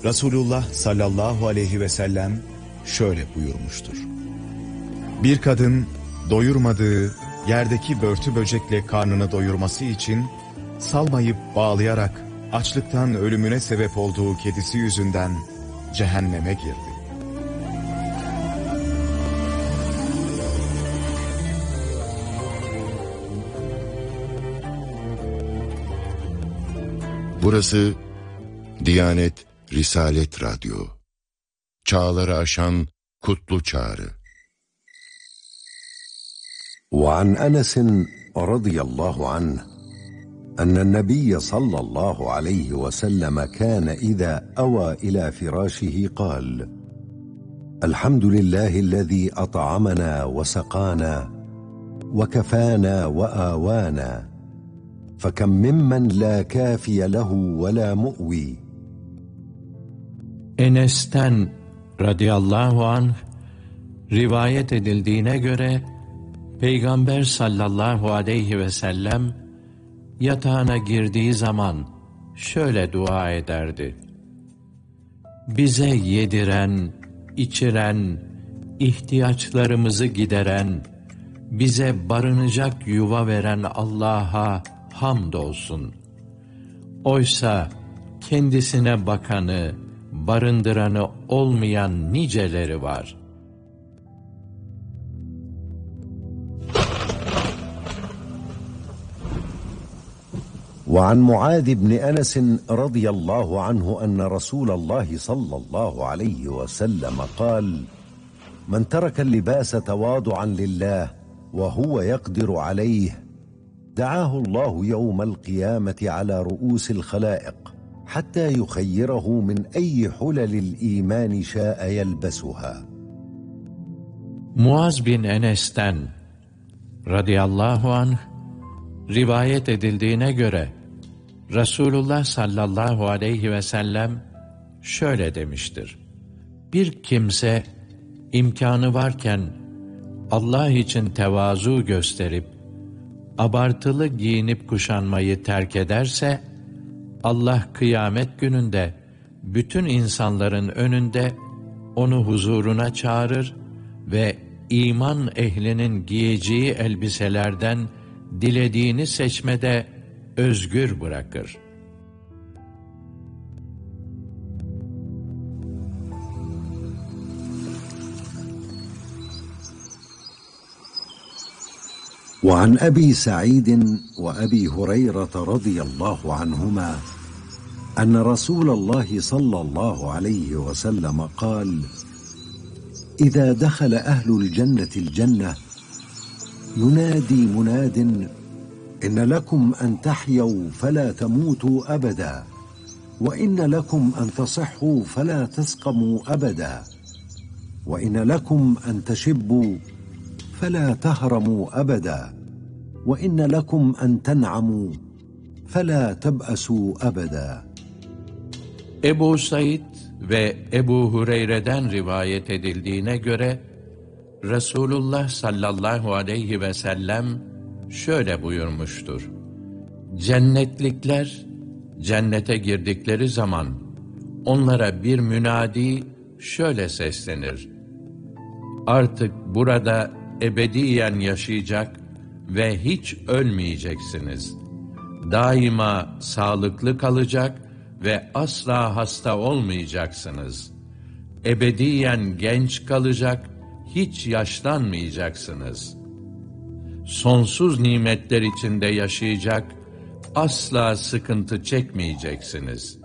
Resulullah sallallahu aleyhi ve sellem şöyle buyurmuştur. Bir kadın doyurmadığı yerdeki börtü böcekle karnını doyurması için salmayıp bağlayarak açlıktan ölümüne sebep olduğu kedisi yüzünden cehenneme girdi. Burası Diyanet Risalet Radyo. Çağları aşan kutlu çağrı. وعن أنس رضي الله عنه أن النبي صلى الله عليه وسلم كان إذا أوى إلى فراشه قال: الحمد لله الذي أطعمنا وسقانا وكفانا وآوانا فكم ممن لا كافي له ولا مؤوي. Enes'ten radıyallahu anh rivayet edildiğine göre Peygamber sallallahu aleyhi ve sellem yatağına girdiği zaman şöyle dua ederdi: bize yediren, içiren, ihtiyaçlarımızı gideren, bize barınacak yuva veren Allah'a hamdolsun. Oysa kendisine bakanı, barındıranı olmayan niceleri var. وعن معاذ بن أنس رضي الله عنه أن رسول الله صلى الله عليه وسلم قال: من ترك اللباس تواضعا لله وهو يقدر عليه دعاه الله يوم القيامة على رؤوس الخلائق حتى يخيره من أي حلل الإيمان شاء يلبسها. Muaz bin Enes'ten radıyallahu anh rivayet edildiğine göre Resulullah sallallahu aleyhi ve sellem şöyle demiştir: bir kimse imkanı varken Allah için tevazu gösterip abartılı giyinip kuşanmayı terk ederse, Allah kıyamet gününde bütün insanların önünde onu huzuruna çağırır ve iman ehlinin giyeceği elbiselerden dilediğini seçmede özgür bırakır. وعن أبي سعيد وأبي هريرة رضي الله عنهما أن رسول الله صلى الله عليه وسلم قال: إذا دخل أهل الجنة الجنة ينادي مناد: إن لكم أن تحيوا فلا تموتوا أبدا، وإن لكم أن تصحوا فلا تسقموا أبدا، وإن لكم أن تشبوا فلا تهرموا أبدا، وإن لكم أن تنعموا فلا تبأسوا أبدا. Ebu Said ve Ebu Hureyre'den rivayet edildiğine göre Resulullah sallallahu aleyhi ve sellem şöyle buyurmuştur: cennetlikler cennete girdikleri zaman onlara bir münadi şöyle seslenir: artık burada ebediyen yaşayacak ve hiç ölmeyeceksiniz. Daima sağlıklı kalacak ve asla hasta olmayacaksınız. Ebediyen genç kalacak, hiç yaşlanmayacaksınız. Sonsuz nimetler içinde yaşayacak, asla sıkıntı çekmeyeceksiniz.